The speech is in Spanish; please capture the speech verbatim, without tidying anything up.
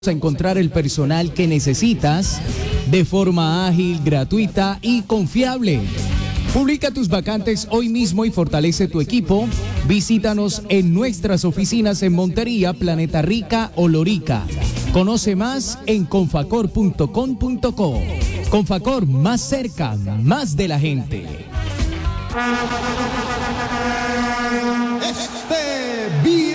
a encontrar el personal que necesitas de forma ágil, gratuita y confiable. Publica tus vacantes hoy mismo y fortalece tu equipo. Visítanos en nuestras oficinas en Montería, Planeta Rica o Lorica. Conoce más en confacor punto com punto co. Confacor, más cerca, más de la gente. Este